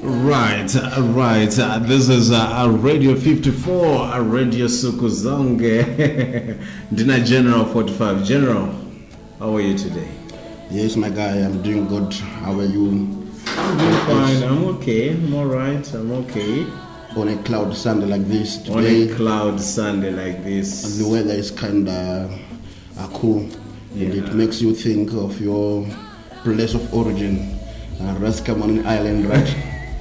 Right. This is Radio 54, Radio Sukuzonge. Dina General 45. General, how are you today? Yes, my guy, I'm doing good. How are you? I'm doing fine. I'm okay. I'm alright. I'm okay. On a cloud Sunday like this today. On a cloud Sunday like this. The weather is kind of cool. Yeah. And it makes you think of your place of origin. Raskaman Island, right?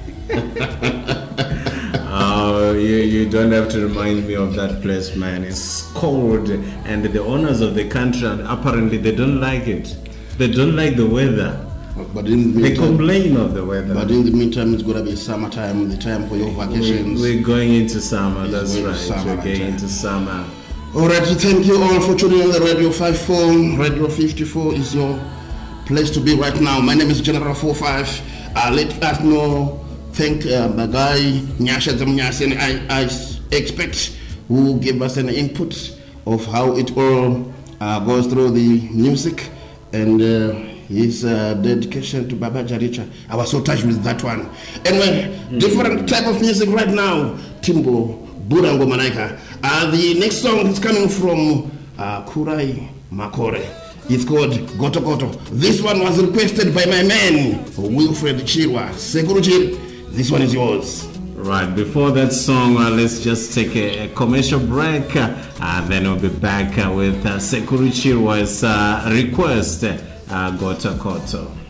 Oh, you don't have to remind me of that place, man. It's cold, and the owners of the country, apparently, they don't like it. They don't like the weather. But in the meantime, they complain of the weather. But in the meantime, it's gonna be summertime, the time for your vacations. We're going into summer. That's right. We're going into summer. All right. So thank you all for tuning on the Radio 54. Radio 54 is your place to be right now. My name is General 45. Let us know. Thank the guy Nyasha Zamnyas, and I expect who give us an input of how it all goes through the music and his dedication to Baba Jaricha. I was so touched with that one. Anyway, different type of music right now. Timbo, Burango Manaika. The next song is coming from Kurai Makore. It's called Goto Goto. This one was requested by my man Wilfred Chirwa. Sekuruchir, this one is yours. Right, before that song, let's just take a commercial break. Then we'll be back with Sekuruchirwa's request, Goto Goto.